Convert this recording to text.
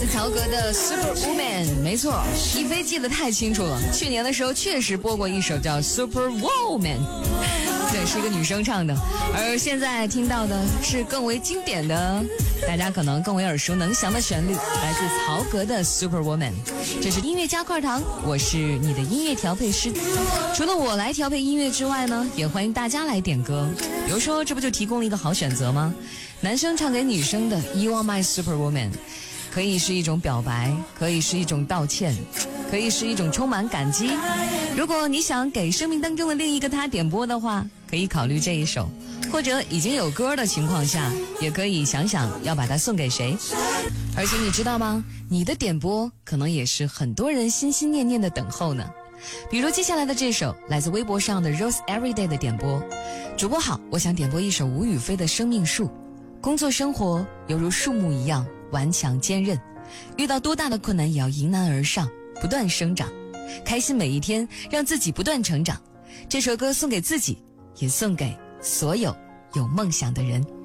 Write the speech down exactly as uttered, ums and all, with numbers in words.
自曹格的 Superwoman， 没错，一菲记得太清楚了，去年的时候确实播过一首叫 Superwoman， 对，是一个女生唱的，而现在听到的是更为经典的，大家可能更为耳熟能详的旋律，来自曹格的 Superwoman。 这是音乐加块糖，我是你的音乐调配师。除了我来调配音乐之外呢，也欢迎大家来点歌，比如说这不就提供了一个好选择吗？男生唱给女生的 You are my Superwoman， 可以是一种表白，可以是一种道歉，可以是一种充满感激。如果你想给生命当中的另一个他点播的话，可以考虑这一首，或者已经有歌的情况下，也可以想想要把它送给谁。而且你知道吗，你的点播可能也是很多人心心念念的等候呢。比如接下来的这首来自微博上的 Rose Everyday 的点播。主播好，我想点播一首吴雨霏的生命树。工作生活犹如树木一样顽强坚韧，遇到多大的困难也要迎难而上，不断生长，开心每一天，让自己不断成长。这首歌送给自己，也送给所有有梦想的人。